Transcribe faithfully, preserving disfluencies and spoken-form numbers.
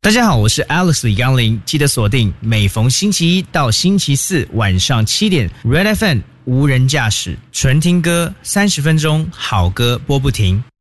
大家好，我是 Alex 李刚林，记得锁定每逢星期一到星期四晚上七点 Red F M 无人驾驶纯听歌三十分钟，好歌播不停。